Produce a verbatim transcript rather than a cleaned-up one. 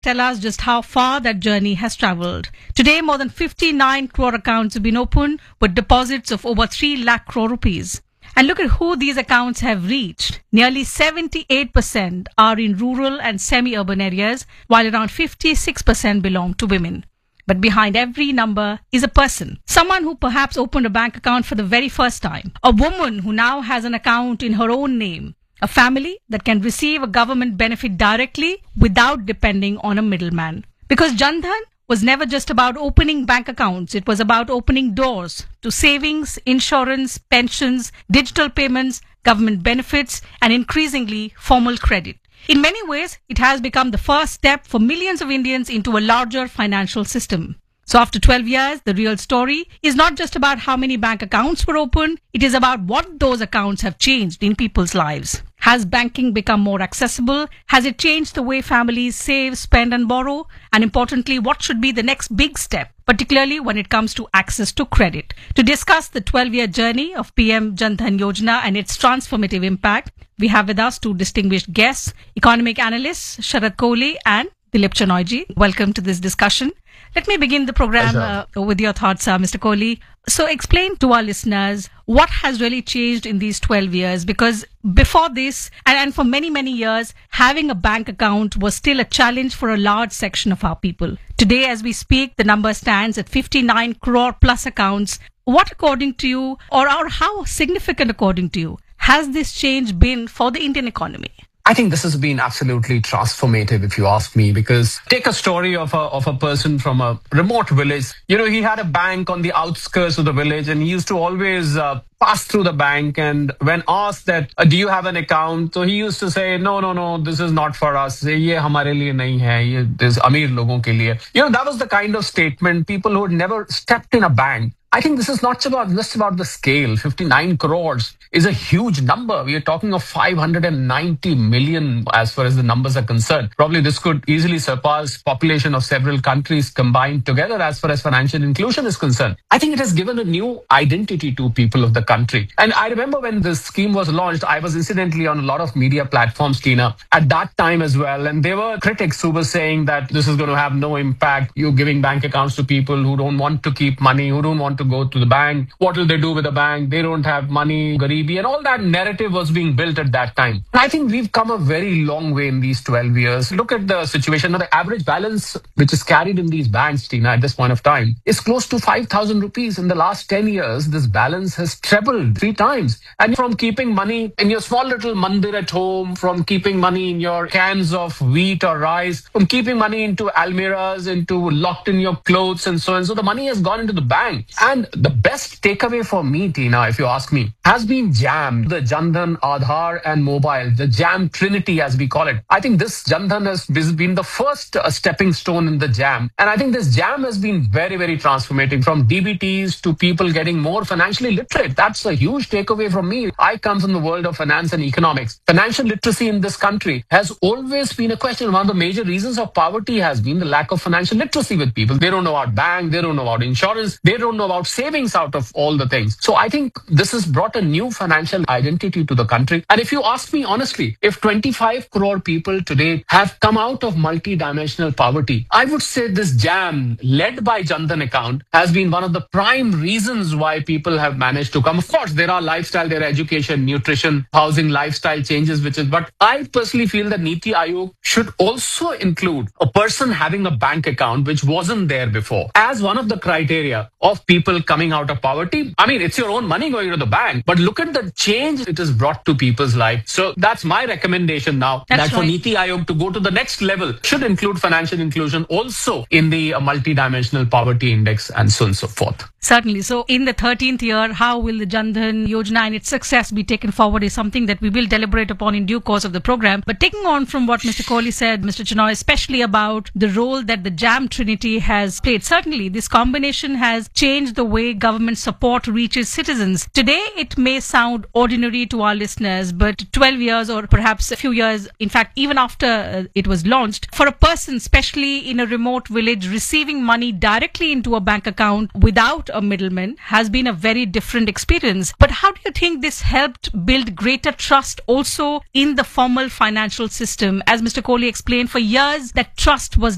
tell us just how far that journey has travelled. Today, more than fifty-nine crore accounts have been opened with deposits of over three lakh crore rupees. And look at who these accounts have reached. Nearly seventy-eight percent are in rural and semi-urban areas, while around fifty-six percent belong to women. But behind every number is a person. Someone who perhaps opened a bank account for the very first time. A woman who now has an account in her own name. A family that can receive a government benefit directly without depending on a middleman. Because Jan Dhan was never just about opening bank accounts. It was about opening doors to savings, insurance, pensions, digital payments, government benefits, and increasingly formal credit. In many ways, it has become the first step for millions of Indians into a larger financial system. So after twelve years, the real story is not just about how many bank accounts were opened. It is about what those accounts have changed in people's lives. Has banking become more accessible? Has it changed the way families save, spend and borrow? And importantly, what should be the next big step, particularly when it comes to access to credit? To discuss the twelve-year journey of P M Jan Dhan Yojana and its transformative impact, we have with us two distinguished guests, economic analysts Sharad Kohli and Dilip Chenoy. Welcome to this discussion. Let me begin the program uh, with your thoughts, uh, Mister Kohli. So explain to our listeners what has really changed in these twelve years, because before this and, and for many, many years, having a bank account was still a challenge for a large section of our people. Today, as we speak, the number stands at fifty-nine crore plus accounts. What, according to you, or, or how significant, according to you, has this change been for the Indian economy? I think this has been absolutely transformative, if you ask me, because take a story of a of a person from a remote village. You know, he had a bank on the outskirts of the village and he used to always uh, pass through the bank. And when asked that, uh, do you have an account? So he used to say, no, no, no, this is not for us. Ye hamare liye nahi hai. Ye this Amir logon ke liye. You know, that was the kind of statement people who had never stepped in a bank. I think this is not about just about the scale. fifty-nine crores is a huge number. We are talking of five hundred ninety million as far as the numbers are concerned. Probably this could easily surpass population of several countries combined together as far as financial inclusion is concerned. I think it has given a new identity to people of the country. And I remember when this scheme was launched, I was incidentally on a lot of media platforms, Tina, at that time as well. And there were critics who were saying that this is going to have no impact. You're giving bank accounts to people who don't want to keep money, who don't want to go to the bank. What will they do with the bank? They don't have money, garibi, and all that narrative was being built at that time. And I think we've come a very long way in these twelve years. Look at the situation. Now, the average balance which is carried in these banks, Tina, at this point of time is close to five thousand rupees. In the last ten years, this balance has trebled three times. And from keeping money in your small little mandir at home, from keeping money in your cans of wheat or rice, from keeping money into almiras, into locked in your clothes and so on. So the money has gone into the bank. And the best takeaway for me, Tina, if you ask me, has been JAM, the Jan Dhan, Aadhaar and mobile, the JAM Trinity as we call it. I think this Jan Dhan has been the first uh, stepping stone in the JAM. And I think this JAM has been very, very transformative, from D B Ts to people getting more financially literate. That's a huge takeaway from me. I come from the world of finance and economics. Financial literacy in this country has always been a question. One of the major reasons of poverty has been the lack of financial literacy with people. They don't know about bank, they don't know about insurance, they don't know about savings out of all the things. So I think this has brought a new financial identity to the country. And if you ask me honestly, if twenty-five crore people today have come out of multi-dimensional poverty, I would say this JAM led by Jan Dhan account has been one of the prime reasons why people have managed to come. Of course, there are lifestyle, there are education, nutrition, housing, lifestyle changes, which is, but I personally feel that Niti Aayog should also include a person having a bank account, which wasn't there before, as one of the criteria of people coming out of poverty. I mean, it's your own money going to the bank, but look at the change it has brought to people's life. So that's my recommendation now, that's that for right. Niti Aayog to go to the next level should include financial inclusion also in the uh, multi-dimensional poverty index and so on and so forth. Certainly. So in the thirteenth year, how will the Jan Dhan Yojana and its success be taken forward is something that we will deliberate upon in due course of the program. But taking on from what Mister Kohli said, Mister Chenoy, especially about the role that the JAM Trinity has played, certainly this combination has changed the way government support reaches citizens. Today, it may sound ordinary to our listeners, but twelve years or perhaps a few years, in fact, even after uh, it was launched, for a person, especially in a remote village, receiving money directly into a bank account without a middleman has been a very different experience. But how do you think this helped build greater trust also in the formal financial system? As Mister Kohli explained, for years that trust was